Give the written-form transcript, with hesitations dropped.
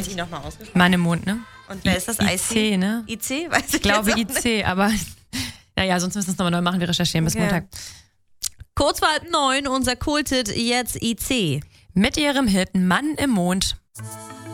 IC nochmal ausgesprochen? Mann im Mond, ne? Und wer ist das? IC, ne? IC? Weiß ich glaube jetzt IC, aber naja, sonst müssen wir es nochmal neu machen. Wir recherchieren bis Montag. Kurz vor 8:30, unser Kultit jetzt IC. Mit ihrem Hit Mann im Mond.